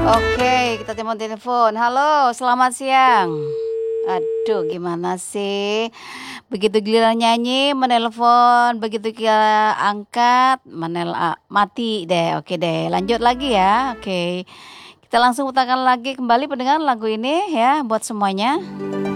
Oke, kita mau telepon. Halo, selamat siang. Aduh, gimana sih? Begitu giliran nyanyi, menelpon, begitu kita angkat, mati deh. Oke deh, lanjut lagi ya. Oke. Kita langsung putarkan lagi kembali pendengar lagu ini ya buat semuanya.